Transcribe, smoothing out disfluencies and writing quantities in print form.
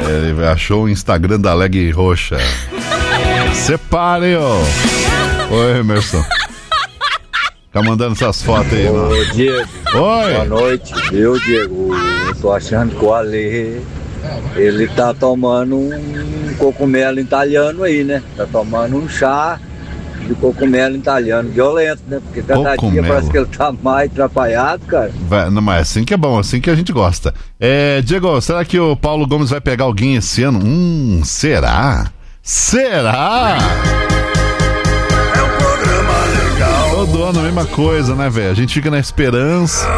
Ele achou o Instagram da Leg Roxa. Separe, ó. Oi, Emerson. Tá mandando essas fotos aí, mano. Ô, Diego. Oi. Boa noite. Eu, Diego, eu tô achando que o Ale, ele tá tomando um cogumelo italiano aí, né? Tá tomando um chá de cogumelo italiano violento, né? Porque cada dia parece que ele tá mais atrapalhado, cara. Não, mas assim que é bom, assim que a gente gosta. Diego, será que o Paulo Gomes vai pegar alguém esse ano? Será? Será? É um programa legal. Todo ano a mesma coisa, né, velho? A gente fica na esperança.